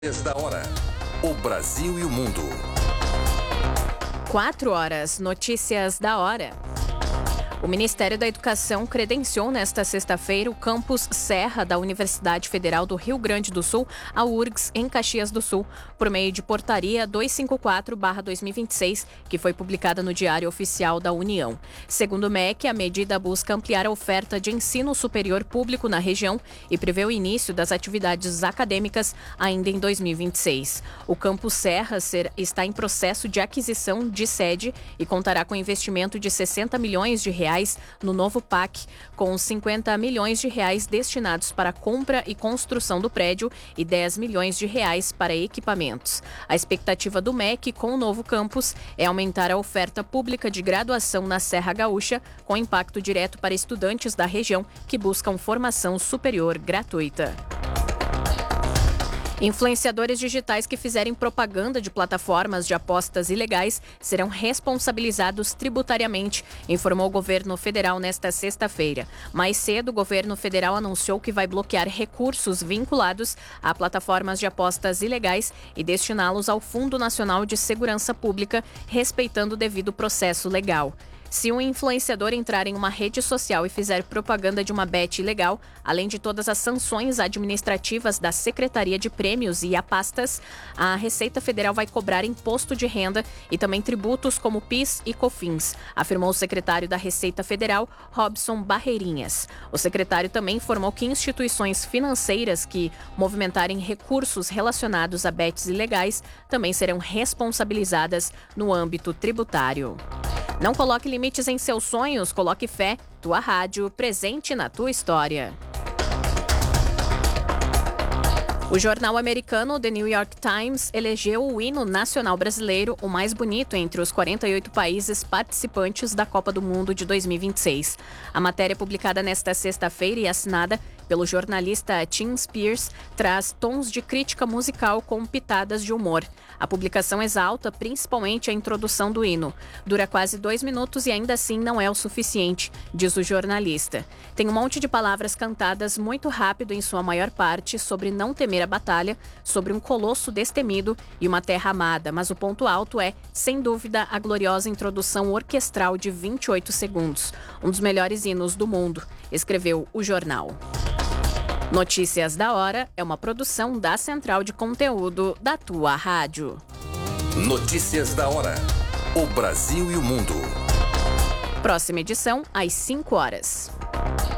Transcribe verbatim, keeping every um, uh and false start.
Da hora. O Brasil e o mundo. Quatro horas, notícias da hora. O Ministério da Educação credenciou nesta sexta-feira o campus Serra da Universidade Federal do Rio Grande do Sul, a U R G S, em Caxias do Sul, por meio de portaria duzentos e cinquenta e quatro barra dois mil e vinte e seis, que foi publicada no Diário Oficial da União. Segundo o M E C, a medida busca ampliar a oferta de ensino superior público na região e prevê o início das atividades acadêmicas ainda em dois mil e vinte e seis. O campus Serra ser, está em processo de aquisição de sede e contará com investimento de sessenta milhões de reais no novo P A C, com cinquenta milhões de reais destinados para a compra e construção do prédio e dez milhões de reais para equipamentos. A expectativa do M E C com o novo campus é aumentar a oferta pública de graduação na Serra Gaúcha, com impacto direto para estudantes da região que buscam formação superior gratuita. Influenciadores digitais que fizerem propaganda de plataformas de apostas ilegais serão responsabilizados tributariamente, informou o governo federal nesta sexta-feira. Mais cedo, o governo federal anunciou que vai bloquear recursos vinculados a plataformas de apostas ilegais e destiná-los ao Fundo Nacional de Segurança Pública, respeitando o devido processo legal. Se um influenciador entrar em uma rede social e fizer propaganda de uma bet ilegal, além de todas as sanções administrativas da Secretaria de Prêmios e Apastas, a Receita Federal vai cobrar imposto de renda e também tributos como PIS e COFINS, afirmou o secretário da Receita Federal, Robson Barreirinhas. O secretário também informou que instituições financeiras que movimentarem recursos relacionados a bets ilegais também serão responsabilizadas no âmbito tributário. Não coloque limites em seus sonhos, coloque fé. Tua rádio, presente na tua história. O jornal americano The New York Times elegeu o hino nacional brasileiro o mais bonito entre os quarenta e oito países participantes da Copa do Mundo de dois mil e vinte e seis. A matéria publicada nesta sexta-feira e assinada pelo jornalista Tim Spears traz tons de crítica musical com pitadas de humor. A publicação exalta principalmente a introdução do hino. Dura quase dois minutos e ainda assim não é o suficiente, diz o jornalista. Tem um monte de palavras cantadas muito rápido em sua maior parte sobre não temer a batalha, sobre um colosso destemido e uma terra amada, mas o ponto alto é, sem dúvida, a gloriosa introdução orquestral de vinte e oito segundos, um dos melhores hinos do mundo, escreveu o jornal. Notícias da Hora é uma produção da Central de Conteúdo da Tua Rádio. Notícias da Hora. O Brasil e o mundo. Próxima edição, às cinco horas.